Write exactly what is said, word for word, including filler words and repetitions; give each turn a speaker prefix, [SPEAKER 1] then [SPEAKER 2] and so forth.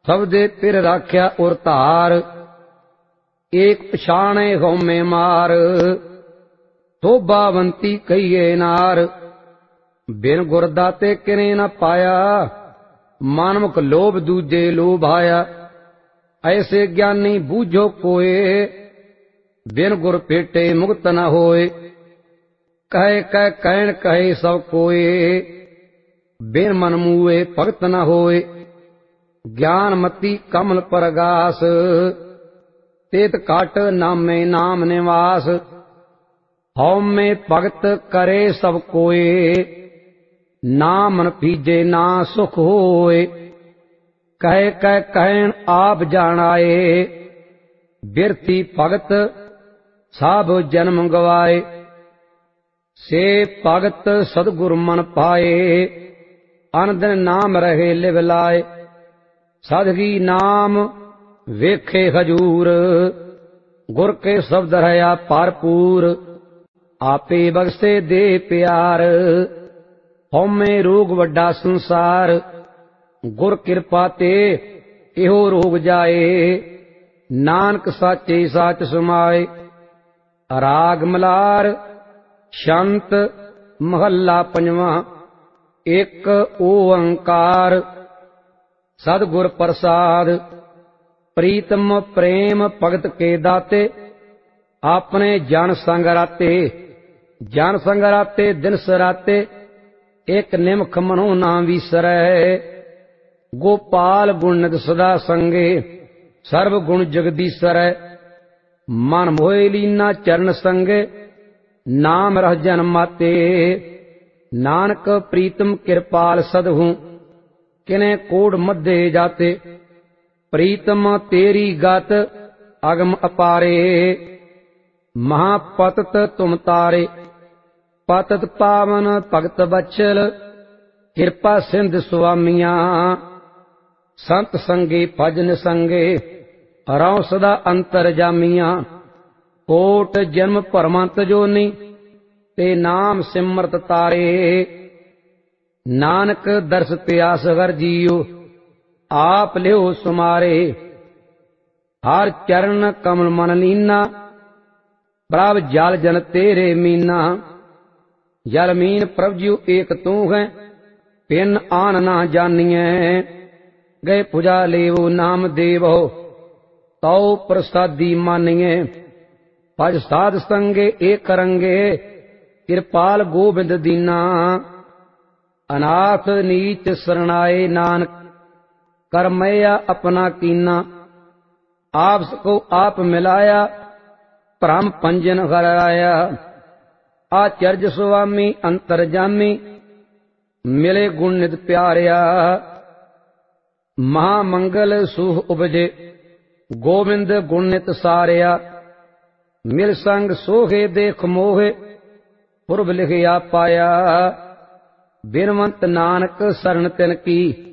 [SPEAKER 1] सब दे पिर राख्या उर धार, एक पछाणे गौमे मार। शोभावंती कहिए नार, बिन गुरदाते किने न पाया। मानमुख लोभ दूजे लोभाया, ऐसे ज्ञानी बूझो कोय। बिन गुर पेटे मुक्त न होए, कहे कह कहन कहे सब कोय। बिन मन मुए भगत न होए, ज्ञान मति कमल परगास। तेत काट नामे नाम निवास, हौमे भगत करे सब कोय। नामन पीजे ना सुख होए, कहे कह कहन आप जानाए। बिरथी भगत साब जन्म गवाए, से भगत सतगुर मन पाए। अन दिन नाम रहे लिव लाए, सादगी नाम वेखे हजूर। गुर के शब्द रहा भरपूर, आपे बख्शे दे प्यार। हौमे रोग वड्डा संसार, गुर कृपा ते इहो रोग जाए। नानक साचे साच समाए, राग मलार शांत महला पंजवा। एक ओंकार सदगुर प्रसाद, प्रीतम प्रेम भगत के दाते। आपने जन संग राते, जन संग राते दिन सराते। एक निमख मनो ना विसरै, गोपाल गुणनित सदा संगे। सर्व गुण जगदीसरै, मन मोहे लीना चरण संगे। नाम रह जन माते, नानक प्रीतम कृपाल सदहु। किने कोड मध्य जाते, प्रीतम तेरी गात अगम अपारे। महापतत तुम तारे, पतत पावन भगत बचल। कृपा सिंध स्वामिया, संत संगे भजन संगे। रौ सदा अंतर जामिया, कोट जन्म परमंत जोनी। ते नाम सिमरत तारे, नानक दर्श प्यास वर जियो। आप लियो सुमारे, हर चरण कमल मन लीना। प्रभ जल जन तेरे मीना, जल मीन प्रभ जियो एक तू है। पिन आन ना जानिए, गए पूजा लेवो नाम देवो। तौ प्रसादी मानिए, भज साध संगे एक रंगे। कृपाल गोबिंद दीना, अनाथ नीच शरणाए। नानक कर मैया अपना कीना, आप को आप मिलाया। भ्रम पंजन हराया, आचर्य स्वामी अंतरजामी। मिले गुण नित प्यारिया, महामंगल सुह उपजे। गोविंद गुण नित सारिया, मिल संग सोहे देख मोहे। पुरब लिखिया पाया, बिनवंत नानक शरण तिन की।